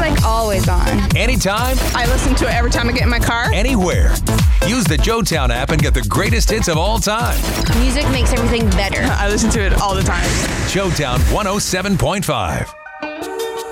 like always on. Anytime, I listen to it every time I get in my car. anywhere. Use the JoeTown app and get the greatest hits of all time. Music makes everything better. I listen to it all the time. JoeTown 107.5.